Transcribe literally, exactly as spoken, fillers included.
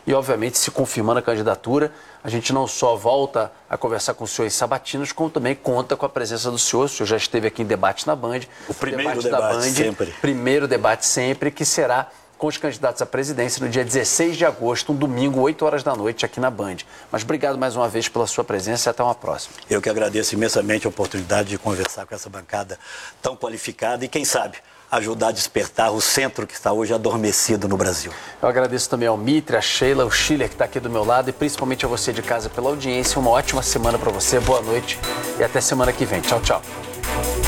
e, obviamente, se confirmando a candidatura, a gente não só volta a conversar com o senhor em Sabatinas, como também conta com a presença do senhor. O senhor já esteve aqui em debate na Band. O primeiro debate, debate da Band, sempre. Primeiro debate sempre, que será com os candidatos à presidência no dia dezesseis de agosto, um domingo, oito horas da noite, aqui na Band. Mas obrigado mais uma vez pela sua presença e até uma próxima. Eu que agradeço imensamente a oportunidade de conversar com essa bancada tão qualificada e, quem sabe, ajudar a despertar o centro que está hoje adormecido no Brasil. Eu agradeço também ao Mitre, a Sheila, o Schiller, que está aqui do meu lado, e principalmente a você de casa pela audiência. Uma ótima semana para você, boa noite e até semana que vem. Tchau, tchau.